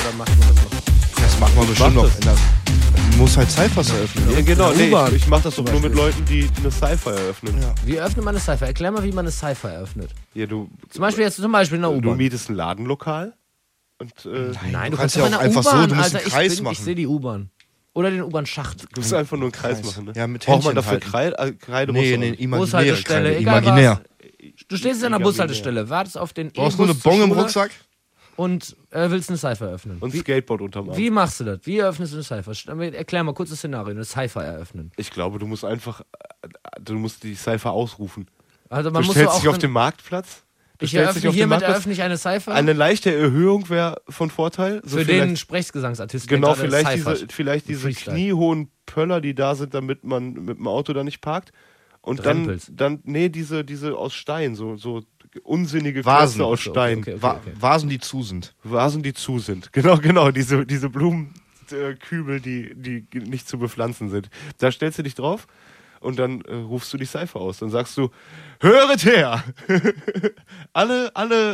oder macht man das noch? Das macht man bestimmt noch. Du musst halt Cyphers eröffnen. Ja, genau. Nee, U-Bahn ich mach das doch zum nur mit Beispiel. Leuten, die eine Cypher eröffnen. Ja. Wie eröffnet man eine Cypher? Erklär mal, wie man eine Cypher eröffnet. Ja, du Zum Beispiel in der Du U-Bahn. mietest ein Ladenlokal und Nein, du kannst doch ja in auch der einfach so, U-Bahn, du musst Alter, einen Kreis ich machen. sehe die U-Bahn. Oder den U-Bahn-Schacht. du musst einfach nur einen Kreis machen. Ne? Ja, mit Braucht man Händchen dafür halten. Kreide? Nee, muss man- imaginäre Bushaltestelle, Kreide, egal imaginär. was. Du stehst an der Bushaltestelle, wartest auf den Brauchst du nur eine E-Bus zur Bon im Schule Rucksack? und willst eine Cypher eröffnen. Und Skateboard unterm Arm. Wie machst du das? Wie eröffnest du eine Cypher? Erklär mal kurz das Szenario, eine Cypher eröffnen. Ich glaube, du musst die Cypher ausrufen. Also man Du muss stellst so dich auch auf den Marktplatz. Du ich stellst dich eröffne auf den hiermit Marktplatz. eröffne ich eine Cypher Eine leichte Erhöhung wäre von Vorteil. So für vielleicht- den Sprechgesangsartisten. Genau, der gerade vielleicht diese Freestyle. kniehohen Pöller, die da sind, damit man mit dem Auto da nicht parkt. Und Rempels. diese aus Stein, so unsinnige Vasen. Klötze aus Okay, Stein. okay. Vasen, die zu sind. Vasen, die zu sind. Genau, diese Blumenkübel, die nicht zu bepflanzen sind. Da stellst du dich drauf und dann rufst du die Cypher aus. Dann sagst du, höret her! alle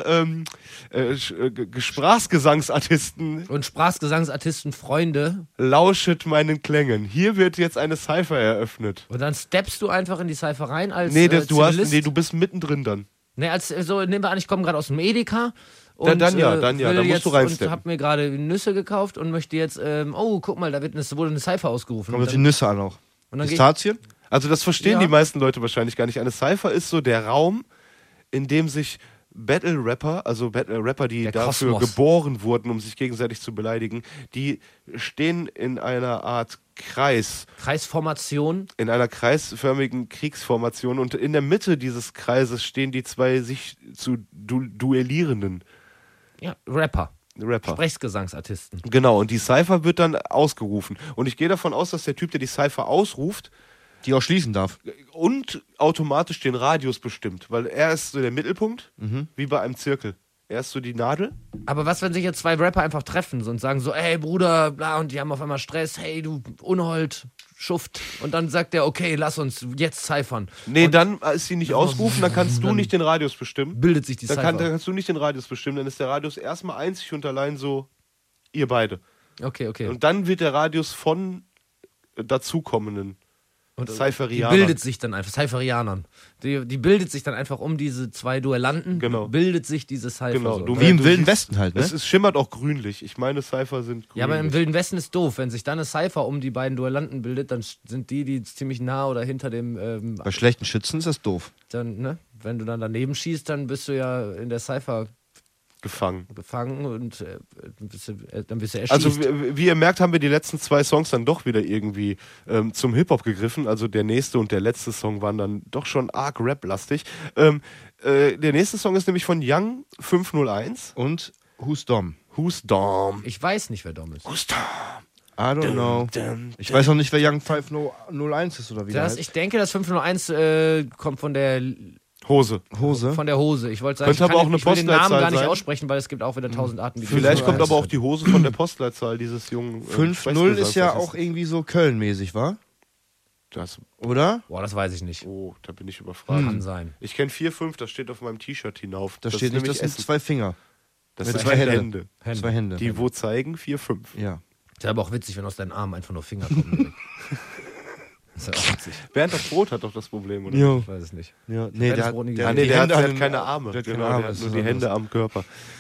Sprachgesangsartisten, Und Sprachgesangsartisten, Freunde. lauschet meinen Klängen. Hier wird jetzt eine Cypher eröffnet. Und dann steppst du einfach in die Cypher rein als Nee, Zivilist. du bist mittendrin dann. Nee, nehmen wir an, ich komme gerade aus dem Edeka. Und, Dann ja, will dann musst jetzt, du reinsteppen. Und hab mir gerade Nüsse gekauft und möchte jetzt, guck mal, wurde eine Cypher ausgerufen. Kommt Und auf die dann, Nüsse an auch. und dann geh ich, Pistazien? Also das verstehen Ja. die meisten Leute wahrscheinlich gar nicht. Eine Cypher ist so der Raum, in dem sich Battle-Rapper, also Battle-Rapper, die Der dafür Kosmos. geboren wurden, um sich gegenseitig zu beleidigen, die stehen in einer Art Kreis, Kreisformation. in einer kreisförmigen Kriegsformation und in der Mitte dieses Kreises stehen die zwei sich zu duellierenden Ja, Rapper. Rapper. Sprechgesangsartisten. Genau, und die Cypher wird dann ausgerufen. Und ich gehe davon aus, dass der Typ, der die Cypher ausruft, Die auch schließen darf. und automatisch den Radius bestimmt, weil er ist so der Mittelpunkt, wie bei einem Zirkel. Er ist so die Nadel. Aber was, wenn sich jetzt zwei Rapper einfach treffen und sagen so, ey Bruder, bla, und die haben auf einmal Stress, hey du Unhold, Schuft. Und dann sagt der, okay, lass uns jetzt cyphern. Nee, und dann ist sie nicht ausgerufen, dann kannst du dann nicht den Radius bestimmen. bildet sich die Dann Cypher. kannst du nicht den Radius bestimmen, dann ist der Radius erstmal einzig und allein so, ihr beide. Okay. Und dann wird der Radius von dazukommenden Und die Cypherianern. bildet sich dann einfach, Cypherianern. Die bildet sich dann einfach um diese zwei Duellanten, Genau. bildet sich diese Cypher. Genau, so. du- Wie im du Wilden siehst- Westen halt, ne? Es schimmert auch grünlich. Ich meine, Cypher sind grünlich. Ja, aber im Wilden Westen ist doof. Wenn sich dann eine Cypher um die beiden Duellanten bildet, dann sind die ziemlich nah oder hinter dem, Bei schlechten Schützen ist das doof. dann, ne? Wenn du dann daneben schießt, dann bist du ja in der Cypher gefangen. gefangen und dann bist du erschießt. Also wie ihr merkt, haben wir die letzten zwei Songs dann doch wieder irgendwie zum Hip-Hop gegriffen. Also der nächste und der letzte Song waren dann doch schon arg Rap-lastig. Der nächste Song ist nämlich von Young 501. Und Who's Dom? Who's Dom? Ich weiß nicht, wer Dom ist. Who's Dom? I don't know. Ich weiß auch nicht, wer Young 501 ist oder wie der heißt. Ich denke, das 501 kommt von der Hose. Hose. Von der Hose. Ich wollte sagen, Könnte aber auch eine ich will den Namen Postleitzahl gar nicht sein. aussprechen, weil es gibt auch wieder 1000 Arten, wie Vielleicht kommt 501. aber auch die Hose von der Postleitzahl dieses jungen 5-0 ist ja auch irgendwie so Köln-mäßig, wa? das. Oder? Boah, das weiß ich nicht. Oh, da bin ich überfragt. Kann sein. Ich kenne 4-5, das steht auf meinem T-Shirt hinauf. Da steht nicht, nämlich das sind Essen. zwei Finger. Das mit sind zwei Hände. Hände. Hände. Zwei Hände. Die wo zeigen 4-5. Ja. Ist ja aber auch witzig, wenn aus deinen Armen einfach nur Finger kommen. Ist ja auch witzig. Bernd das Brot hat doch das Problem, oder? Jo. Ich weiß es nicht. Ja. Nee, das Brot nie gesehen. Nee, die der Hände hat an- keine Arme. der hat keine Genau, Arme, der das hat nur ist die was Hände anderes. am Körper.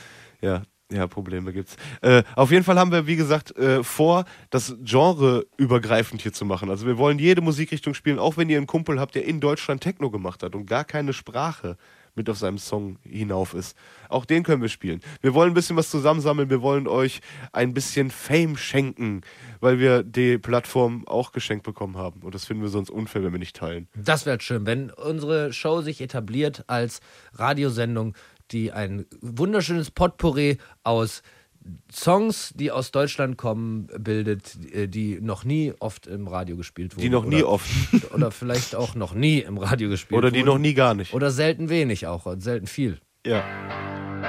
Ja, Probleme gibt's. Auf jeden Fall haben wir, wie gesagt, vor, das Genre übergreifend hier zu machen. Also wir wollen jede Musikrichtung spielen, auch wenn ihr einen Kumpel habt, der in Deutschland Techno gemacht hat und gar keine Sprache mit auf seinem Song hinauf ist. Auch den können wir spielen. Wir wollen ein bisschen was zusammensammeln, wir wollen euch ein bisschen Fame schenken, weil wir die Plattform auch geschenkt bekommen haben. Und das finden wir sonst unfair, wenn wir nicht teilen. Das wäre schön, wenn unsere Show sich etabliert als Radiosendung, die ein wunderschönes Potpourri aus Songs, die aus Deutschland kommen, bildet, die noch nie oft im Radio gespielt wurden. Die noch nie oder, oft. Oder vielleicht auch noch nie im Radio gespielt Oder wurden. die noch nie gar nicht. Oder selten wenig auch und selten viel. Ja.